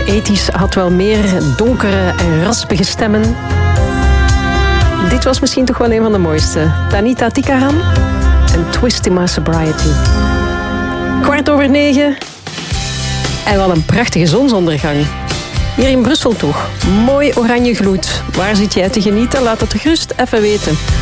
80's had wel meer donkere en raspige stemmen. Dit was misschien toch wel een van de mooiste. Tanita Tikaram en Twisting My Sobriety. 9:15. En wat een prachtige zonsondergang. Hier in Brussel toch. Mooi oranje gloed. Waar zit jij te genieten? Laat het gerust even weten.